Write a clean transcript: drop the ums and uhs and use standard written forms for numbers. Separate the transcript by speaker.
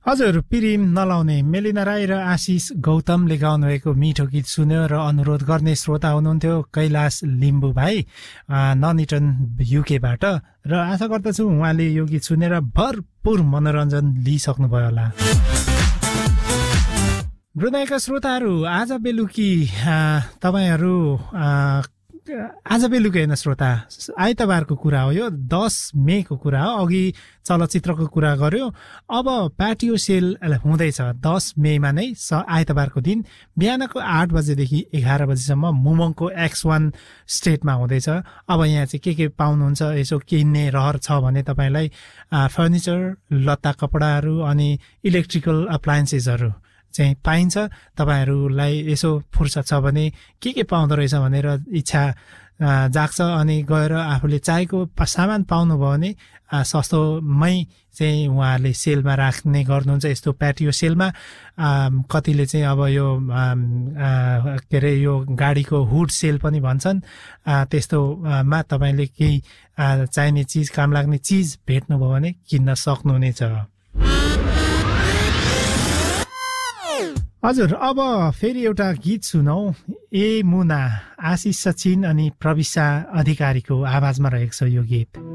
Speaker 1: हजुर, पिरिम नलाउने मेलिना राई र आशिष गौतमले गाउनुभएको मिठो गीत सुन्यो र अनुरोध गर्ने श्रोता हुनुहुन्थ्यो कैलाश लिम्बू भाइ ननिटन युकेबाट र आशा गर्दछु उहाँले यो गीत सुनेर भरपूर मनोरञ्जन लिइसक्नुभयो होला। हृदयका श्रोताहरू, आज बेलुकी तपाईहरू आज बेलुकी होइन श्रोता, आइतबारको कुरा हो यो, 10 मेको कुरा हो। अघि चलचित्रको कुरा गर्यो, अब प्याटियो सेल हुँदैछ 10 मेमा नै आइतबारको दिन बिहानको 8 बजेदेखि 11 बजेसम्म मुमङको X1 स्टेटमा हुँदैछ। अब यहाँ चाहिँ के पाउनुहुन्छ, यसो किन्ने रहर छ भने तपाईँलाई फर्निचर, लत्ता कपडाहरू अनि इलेक्ट्रिकल अप्लायन्सेसहरू चाहिँ पाइन्छ। तपाईँहरूलाई यसो फुर्सद छ भने के पाउँदो रहेछ भनेर इच्छा जाग्छ अनि गएर आफूले चाहेको सामान पाउनुभयो भने सस्तोमै चाहिँ उहाँहरूले सेलमा राख्ने गर्नुहुन्छ। यस्तो प्याटियो सेलमा कतिले चाहिँ अब यो के अरे यो गाडीको हुड सेल पनि भन्छन्, त्यस्तोमा तपाईँले केही चाहिने चिज, काम लाग्ने चिज भेट्नुभयो भने किन्न सक्नुहुनेछ। हजुर, अब फेरि एउटा गीत सुनौ। ए मुना, आशिष सचिन अनि प्रविशा अधिकारीको आवाजमा रहेको छ यो गीत।